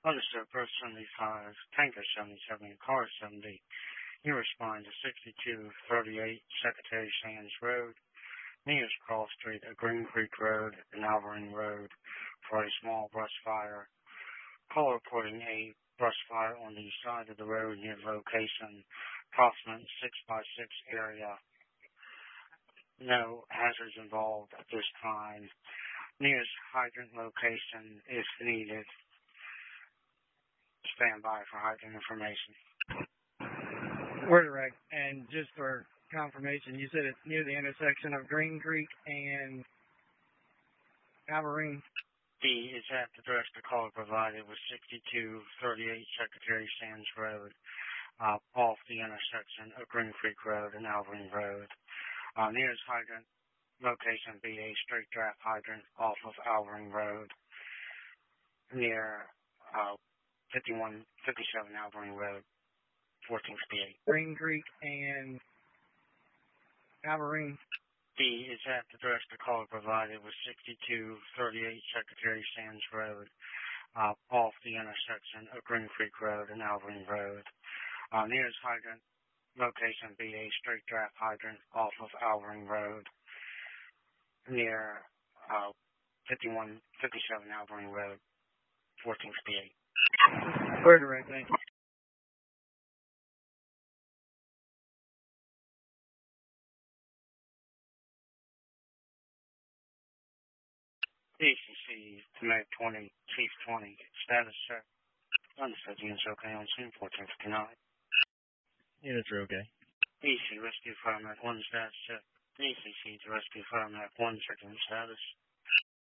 Understood. Birth 75, Tanker 77, Car 70. You respond to 6238 Secretary Sands Road, Nears Cross Street, a Green Creek Road, and Alvaring Road for a small brush fire. Call reporting a brush fire on the side of the road near the location, approximate 6x6 area. No hazards involved at this time. Nearest hydrant location if needed. Stand by for hydrant information. We're direct. And just for confirmation, you said it's near the intersection of Green Creek and Alvaring? B is at the direct call provided with 6238 Secretary Sands Road, off the intersection of Green Creek Road and Alvaring Road. Nearest hydrant location be a straight draft hydrant off of Alvaring Road near 5157 Alvaring Road, 1458. Green Creek and Alvaring? B is at the direct call provided with 6238 Secretary Sands Road, off the intersection of Green Creek Road and Alvaring Road. Nearest hydrant location be a straight draft hydrant off of Alvaring Road near 5157 Alvaring Road, 1458. We're direct, thank you. ECC to Meg 20, Chief 20, status check. Understood, units okay on scene, 1459. Units are okay. EC Rescue Fire Mac 1 status check. ECC to Rescue Fire Mac 1 checking status.